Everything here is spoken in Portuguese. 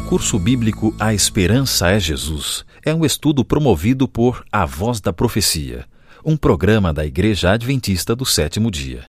curso bíblico A Esperança é Jesus é um estudo promovido por A Voz da Profecia, um programa da Igreja Adventista do Sétimo Dia.